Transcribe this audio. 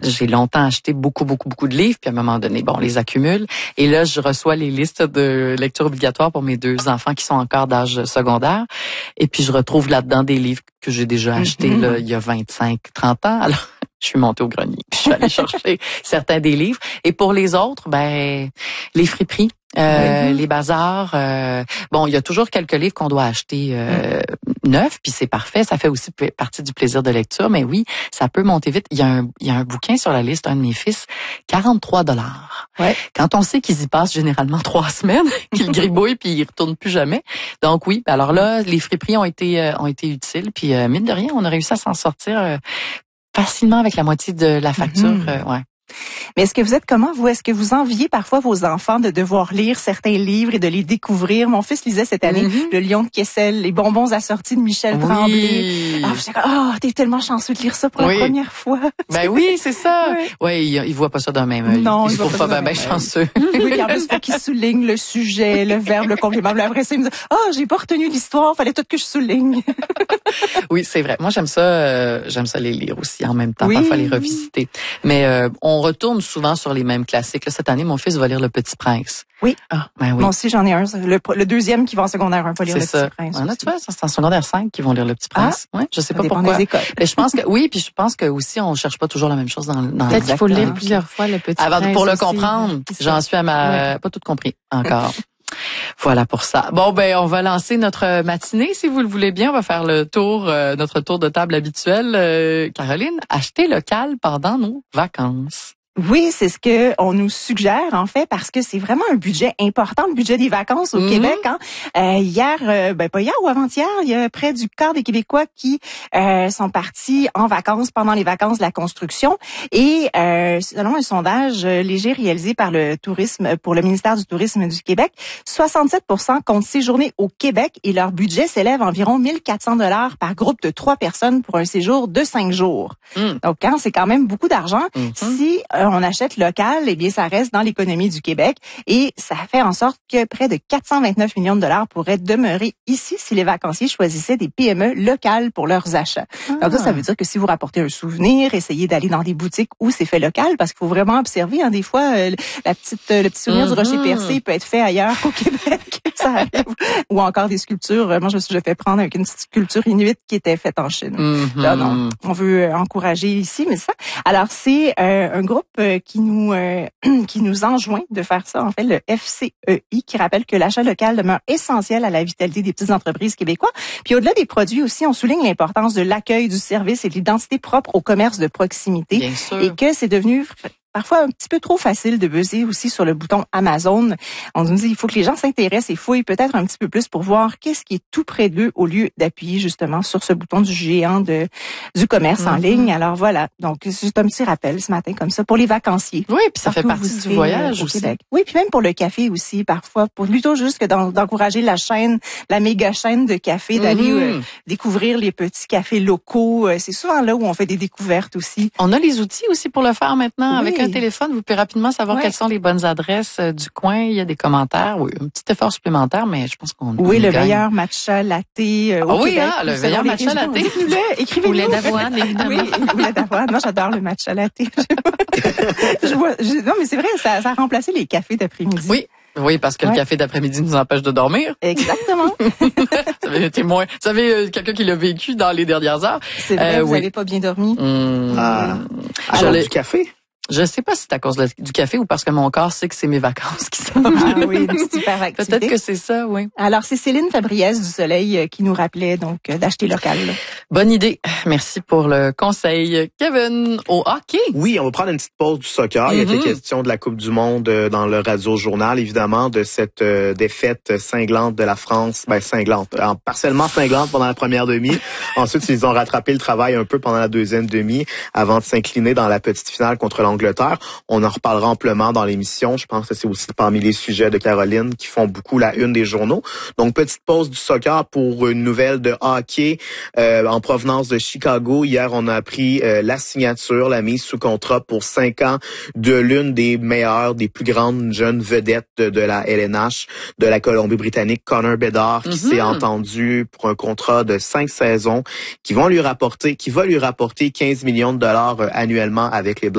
j'ai longtemps acheté beaucoup de livres, puis à un moment donné, on les accumule. Et là, je reçois les listes de lecture obligatoire pour mes 2 enfants qui sont encore d'âge secondaire. Et puis, je retrouve là-dedans des livres que j'ai déjà achetés là, il y a 25-30 ans. Alors, je suis montée au grenier. Je suis allée chercher certains des livres. Et pour les autres, les friperies. Les bazars, il y a toujours quelques livres qu'on doit acheter neufs, puis c'est parfait, ça fait aussi partie du plaisir de lecture, mais oui, ça peut monter vite. Il y a un bouquin sur la liste, un de mes fils, 43 $. Ouais. Quand on sait qu'ils y passent généralement 3 semaines, qu'ils gribouillent puis ils retournent plus jamais. Donc oui, alors là, les friperies ont été utiles, puis mine de rien, on a réussi à s'en sortir facilement avec la moitié de la facture, ouais. Mais est-ce que vous êtes comment, vous? Est-ce que vous enviez parfois vos enfants de devoir lire certains livres et de les découvrir? Mon fils lisait cette année Le Lion de Kessel, Les bonbons assortis de Michel Tremblay. Ah, j'étais comme, t'es tellement chanceux de lire ça pour la première fois. Ben oui, c'est ça. Ouais, il voit pas ça d'un même œil. Non, il se trouve pas bien chanceux. Oui, en plus, faut qu'il souligne le sujet, le verbe, le complément. Après ça, il me dit, j'ai pas retenu l'histoire, fallait tout que je souligne. Oui, c'est vrai. Moi, j'aime ça les lire aussi en même temps, parfois les revisiter. Mais on retourne souvent sur les mêmes classiques. Là, cette année, mon fils va lire Le Petit Prince. Oui. Oui. Moi aussi, j'en ai un. Le deuxième qui va en secondaire 1 va lire Le Petit Prince. Là, tu vois, c'est en secondaire 5 qui vont lire Le Petit Prince. Ouais, je sais pas pourquoi. Des écoles. Mais je pense que oui, puis je pense que aussi on cherche pas toujours la même chose dans peut-être qu'il faut le lire plusieurs fois, Le Petit Prince. Pour le aussi. comprendre. J'en suis à pas tout compris encore. Voilà pour ça. Bon, on va lancer notre matinée, si vous le voulez bien. On va faire notre tour de table habituel. Caroline, acheter local pendant nos vacances. Oui, c'est ce que on nous suggère en fait parce que c'est vraiment un budget important, le budget des vacances au Québec. Hier, pas hier ou avant-hier, il y a près du quart des Québécois qui sont partis en vacances pendant les vacances de la construction. Et selon un sondage léger réalisé par pour le ministère du Tourisme du Québec, 67% comptent séjourner au Québec et leur budget s'élève à environ 1 400 $ par groupe de 3 personnes pour un séjour de 5 jours. Donc, c'est quand même beaucoup d'argent. Si on achète local, eh bien, ça reste dans l'économie du Québec et ça fait en sorte que près de 429 millions de $ pourraient demeurer ici si les vacanciers choisissaient des PME locales pour leurs achats. Donc ça veut dire que si vous rapportez un souvenir, essayez d'aller dans des boutiques où c'est fait local parce qu'il faut vraiment observer. Des fois, le petit souvenir du rocher percé peut être fait ailleurs qu'au Québec. Ça arrive. Ou encore des sculptures. Moi, je me suis fait prendre avec une petite sculpture inuite qui était faite en Chine. Là, non, on veut encourager ici, mais ça. Alors, c'est un groupe qui nous enjoint de faire ça, en fait, le FCEI, qui rappelle que l'achat local demeure essentiel à la vitalité des petites entreprises québécoises. Puis au-delà des produits aussi, on souligne l'importance de l'accueil, du service et de l'identité propre au commerce de proximité. Bien sûr. Et que c'est devenu parfois un petit peu trop facile de buzzer aussi sur le bouton Amazon. On nous dit il faut que les gens s'intéressent et fouillent peut-être un petit peu plus pour voir qu'est-ce qui est tout près d'eux au lieu d'appuyer justement sur ce bouton du géant du commerce en ligne. Alors voilà, donc c'est juste un petit rappel ce matin comme ça pour les vacanciers. Oui, puis ça fait partie du voyage aussi. Québec. Oui, puis même pour le café aussi parfois, pour plutôt juste que d'encourager la méga chaîne de café, d'aller découvrir les petits cafés locaux. C'est souvent là où on fait des découvertes aussi. On a les outils aussi pour le faire maintenant avec un téléphone, vous pouvez rapidement savoir quelles sont les bonnes adresses du coin. Il y a des commentaires. Oui, un petit effort supplémentaire, mais je pense qu'on le meilleur matcha latte au Québec. Le meilleur matcha latte. Écrivez-nous. Ou lait d'avoine, évidemment. Oui, lait d'avoine. Moi, j'adore le matcha latte. Non, mais c'est vrai, ça a remplacé les cafés d'après-midi. Oui, parce que le café d'après-midi nous empêche de dormir. Exactement. Ça avait témoin. Vous savez, quelqu'un qui l'a vécu dans les dernières heures. C'est vrai, vous n'avez pas bien dormi. Du café? Je sais pas si c'est à cause du café ou parce que mon corps sait que c'est mes vacances qui sont. Oui, une petite hyperactivité. Peut-être que c'est ça, oui. Alors, c'est Céline Fabriès du Soleil qui nous rappelait donc d'acheter local. Bonne idée. Merci pour le conseil. Kevin, au hockey. Oui, on va prendre une petite pause du soccer. Il y a été question de la Coupe du Monde dans le radio-journal, évidemment, de cette défaite cinglante de la France. Partiellement cinglante pendant la première demi. Ensuite, ils ont rattrapé le travail un peu pendant la deuxième demi avant de s'incliner dans la petite finale contre l'Angleterre. On en reparlera amplement dans l'émission. Je pense que c'est aussi parmi les sujets de Caroline qui font beaucoup la une des journaux. Donc, petite pause du soccer pour une nouvelle de hockey en provenance de Chicago. Hier, on a appris la signature, la mise sous contrat pour 5 ans de l'une des meilleures, des plus grandes jeunes vedettes de la LNH de la Colombie-Britannique, Connor Bedard, qui s'est entendu pour un contrat de 5 saisons qui va lui rapporter 15 millions de dollars annuellement avec les